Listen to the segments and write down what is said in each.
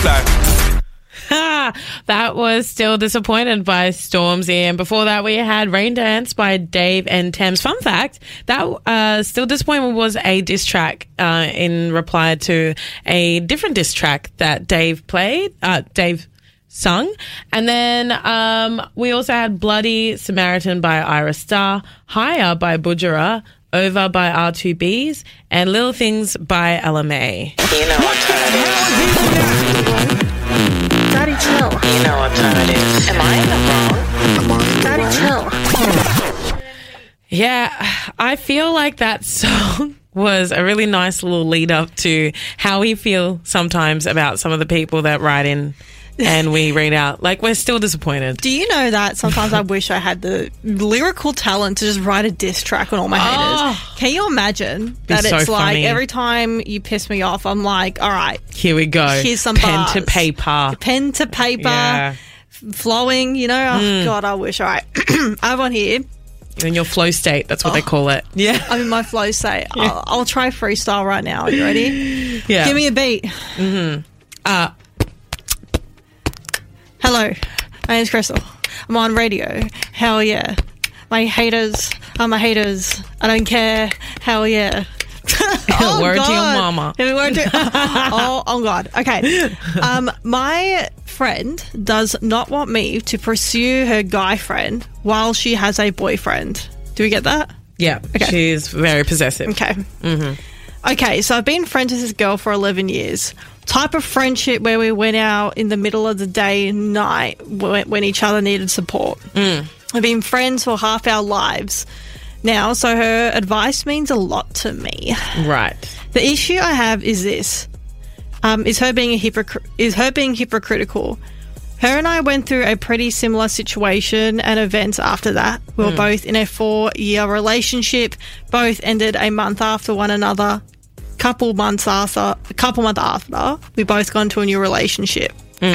Like, That was Still Disappointed by Stormzy. And before that, we had Rain Dance by Dave and Thames. Fun fact, that Still Disappointed was a diss track in reply to a different diss track that Dave sung. And then we also had Bloody Samaritan by Ira Star, Higher by Bujara, Over by R2Bs, and Little Things by LMA. You know what time it is. Daddy, chill. You know what time it is. Am I in the wrong? Daddy, chill. Yeah, I feel like that song was a really nice little lead up to how we feel sometimes about some of the people that write in and we read out. Like, we're still disappointed. Do you know that sometimes I wish I had the lyrical talent to just write a diss track on all my haters? Can you imagine that so it's like funny. every time you piss me off, I'm like, all right, Here we go. here's some Pen bars. to paper. Pen to paper, Yeah. flowing, you know? Oh, God, I wish. All right. I have one here. You're in your flow state. That's what they call it. Yeah. I'm in my flow state. I'll try freestyle right now. Are you ready? Yeah. Give me a beat. Hello, my name's Crystal. I'm on radio. Hell yeah. My haters are my haters. I don't care. Hell yeah. Word to your mama. Word to- oh God. Okay. My friend does not want me to pursue her guy friend while she has a boyfriend. Do we get that? Yeah. Okay. She's very possessive. Okay. Okay, so I've been friends with this girl for 11 years. Type of friendship where we went out in the middle of the day and night when each other needed support. We've been friends for half our lives now, so her advice means a lot to me. Right. The issue I have is this: is her being hypocritical. Her and I went through a pretty similar situation and events after that. We were both in a 4-year relationship. Both ended a month after one another. Couple months after, we both got into a new relationship.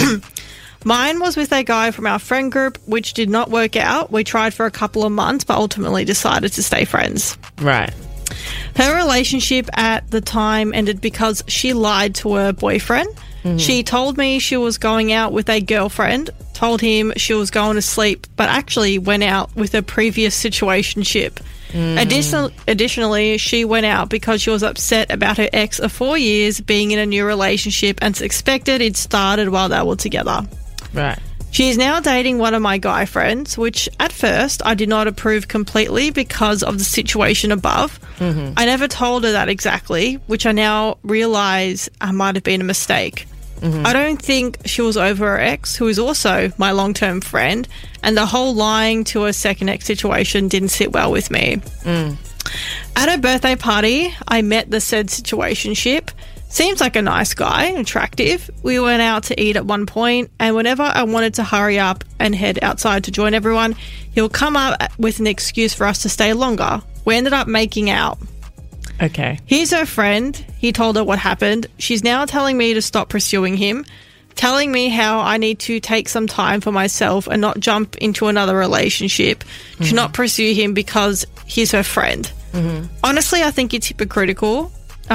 Mine was with a guy from our friend group, which did not work out. We tried for a couple of months, but ultimately decided to stay friends. Right. Her relationship at the time ended because she lied to her boyfriend. She told me she was going out with a girlfriend, told him she was going to sleep, but actually went out with a previous situationship. Additionally, she went out because she was upset about her ex of 4 years being in a new relationship and suspected it started while they were together. Right. She is now dating one of my guy friends, which at first I did not approve completely because of the situation above. I never told her that exactly, which I now realise might have been a mistake. I don't think she was over her ex, who is also my long-term friend, and the whole lying to her second ex situation didn't sit well with me. At her birthday party, I met the said situationship. Seems like a nice guy, attractive. We went out to eat at one point, and whenever I wanted to hurry up and head outside to join everyone, he'll come up with an excuse for us to stay longer. We ended up making out. Okay. He's her friend. He told her what happened. She's now telling me to stop pursuing him, telling me how I need to take some time for myself and not jump into another relationship, to not pursue him because he's her friend. Honestly, I think it's hypocritical.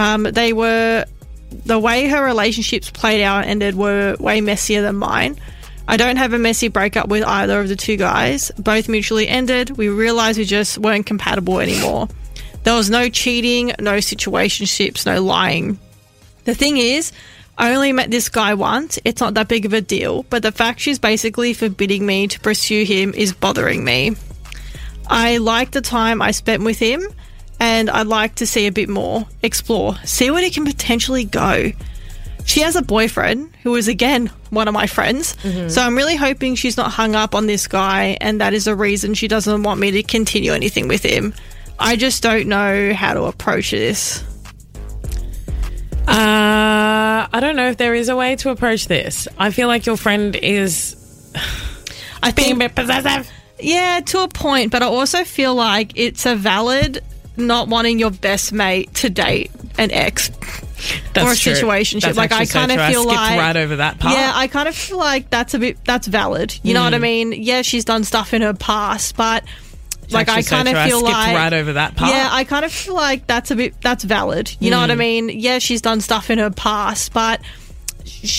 The way her relationships played out and ended were way messier than mine. I don't have a messy breakup with either of the two guys. Both mutually ended. We realised we just weren't compatible anymore. There was no cheating, no situationships, no lying. The thing is, I only met this guy once. It's not that big of a deal, but the fact she's basically forbidding me to pursue him is bothering me. I like the time I spent with him, and I'd like to see a bit more, explore, see where he can potentially go. She has a boyfriend who is, again, one of my friends, so I'm really hoping she's not hung up on this guy, and that is a reason she doesn't want me to continue anything with him. I just don't know how to approach this. I don't know if there is a way to approach this. I feel like your friend is being a bit possessive. Yeah, to a point, but I also feel like it's a valid not wanting your best mate to date an ex or a situationship. That's like I kind of feel skipped like right over that part. Yeah, I kind of feel like that's valid. You know what I mean? Yeah, she's done stuff in her past, but like I kind of feel like right over that part. Yeah, I kind of feel like that's valid. You know what I mean? Yeah, she's done stuff in her past, but